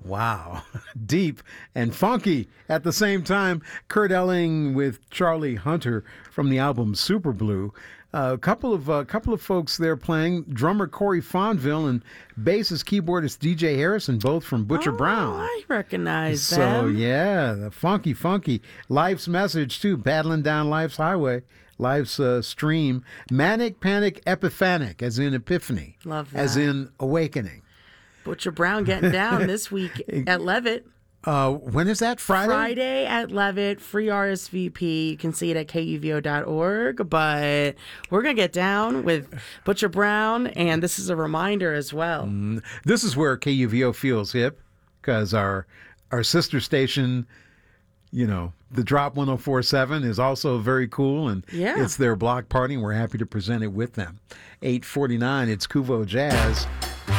Wow. Deep and funky at the same time. Kurt Elling with Charlie Hunter from the album Super Blue. A couple of folks there playing. Drummer Corey Fonville and bassist keyboardist DJ Harrison, both from Butcher Brown. I recognize them. So yeah, the funky. Life's Message too, battling down life's highway, life's stream. Manic Panic Epiphanic, as in epiphany. Love that. As in awakening. Butcher Brown getting down this week at Levitt. When is that? Friday? Friday at Levitt, free RSVP. You can see it at kuvo.org. But we're going to get down with Butcher Brown, and this is a reminder as well. This is where KUVO feels hip, because our sister station, the Drop 104.7 is also very cool, and it's their block party, and we're happy to present it with them. 8:49, it's Kuvo Jazz.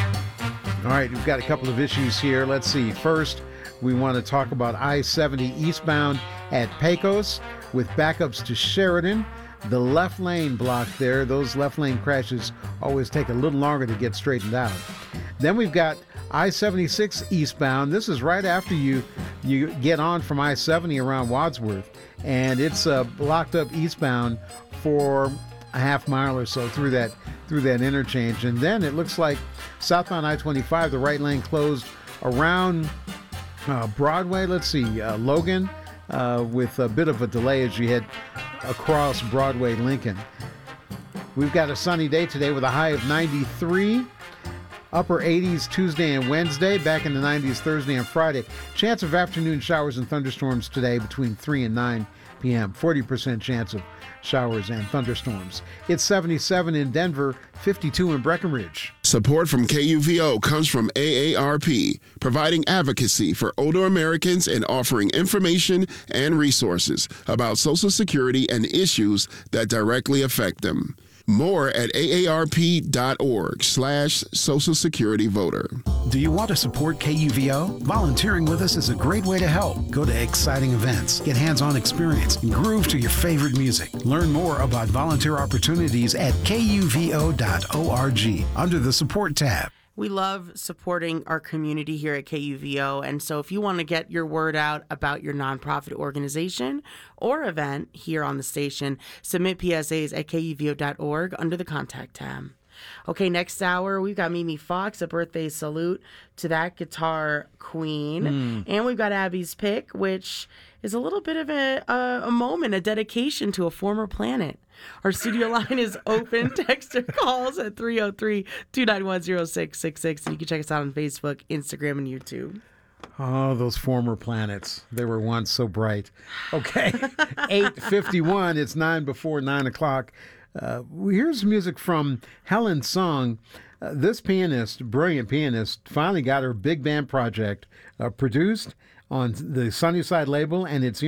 All right, we've got a couple of issues here. Let's see. First, we want to talk about I-70 eastbound at Pecos with backups to Sheridan. The left lane blocked there. Those left lane crashes always take a little longer to get straightened out. Then we've got I-76 eastbound. This is right after you get on from I-70 around Wadsworth, and it's blocked up eastbound for a half mile or so through that interchange. And then it looks like southbound I-25, the right lane closed around Broadway. Let's see, Logan, with a bit of a delay as you head across Broadway Lincoln. We've got a sunny day today with a high of 93. Upper 80s Tuesday and Wednesday, back in the 90s Thursday and Friday. Chance of afternoon showers and thunderstorms today between 3 and 9 p.m. 40% chance of showers and thunderstorms. It's 77 in Denver, 52 in Breckenridge. Support from KUVO comes from AARP, providing advocacy for older Americans and offering information and resources about Social Security and issues that directly affect them. More at aarp.org/Social Security Voter. Do you want to support KUVO? Volunteering with us is a great way to help. Go to exciting events, get hands-on experience, and groove to your favorite music. Learn more about volunteer opportunities at kuvo.org under the Support tab. We love supporting our community here at KUVO, and so if you want to get your word out about your nonprofit organization or event here on the station, submit PSAs at kuvo.org under the Contact tab. Okay, next hour, we've got Mimi Fox, a birthday salute to that guitar queen. And we've got Abby's Pick, which is a little bit of a moment, a dedication to a former planet. Our studio line is open. Text or calls at 303-291-0666. And you can check us out on Facebook, Instagram, and YouTube. Oh, those former planets. They were once so bright. Okay, 8:51. It's 9 before 9 o'clock. Here's music from Helen Sung. This pianist, brilliant pianist, finally got her big band project produced on the Sunnyside label, and it's